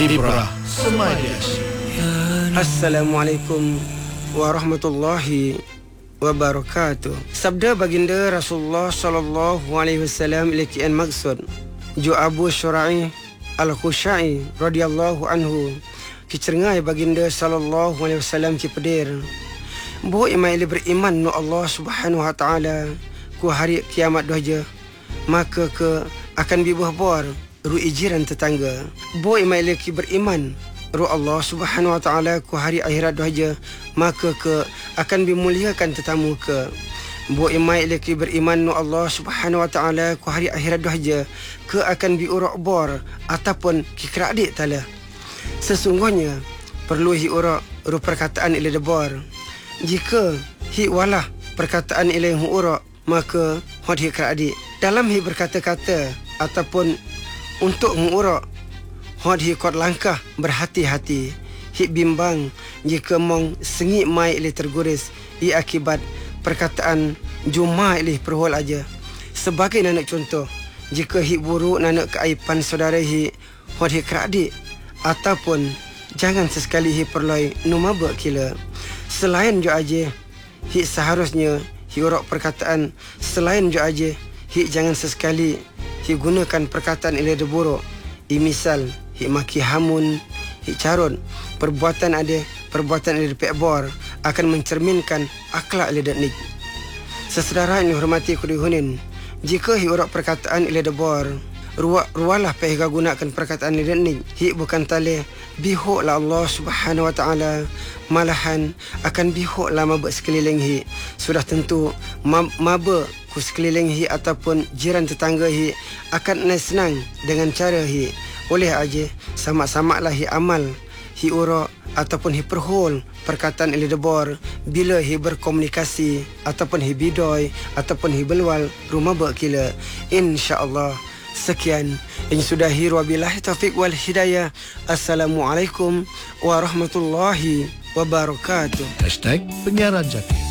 Ibrah Semadiasi. Assalamualaikum warahmatullahi wabarakatuh. Sabda baginda Rasulullah sallallahu alaihi wasallam ilakian maksud ju Abu Syura'i Al-Khusha'i radhiyallahu anhu kicengai baginda sallallahu alaihi wasallam ki pedir bo imai beriman no Allah Subhanahu wa taala ku hari kiamat doja maka ke akan bibuh bor ru ijiran tetangga bo imai ki beriman ru Allah Subhanahu wa taala ku hari akhirat doja maka ke akan dimuliakan tetamu ke bo imai leki beriman no Allah Subhanahu wa taala ku hari akhirat doja ke akan diurak bor ataupun kikradik tala sesungguhnya perlu hi urak ru perkataan ila debor jika hi walah perkataan ila hu urak maka hod hi kradik dalam hi berkata-kata ataupun untuk mengurak hod hi kot langkah berhati-hati hi bimbang jika mong sengit mai ilih terguris i akibat perkataan juma ilih perhol aja sebagai nanak contoh jika hi buruk nanak keaiban saudara hi hod hi keradik ataupun jangan sesekali hi perlai numabak kila selain jo aja hi seharusnya hi urak perkataan selain jo aja hi jangan sesekali hi gunakan perkataan ilih deburuk i misal hi maki hamun, hi carut, perbuatan ada di pihak bor akan mencerminkan akhlak ila daknik. Sesedara yang dihormati kudihunin, jika hi urak perkataan ila debor, rualah pihak gunakan perkataan ila daknik, hi bukan tali bihuk la Allah Subhanahu wa taala, malahan akan bihuk la mabuk sekeliling hi. Sudah tentu mabuk ku sekeliling hi ataupun jiran tetangga hi akan senang dengan cara hi. Oleh aja sama-sama lah hi amal hi urak ataupun hi perhol perkataan ila debor bila hi berkomunikasi ataupun hi bidoy ataupun hi belwal rumah berkila insya-Allah. Sekian yang sudah hi wabillahi taufik wal hidayah. Assalamualaikum warahmatullahi wabarakatuh. #Penyiaran Jati.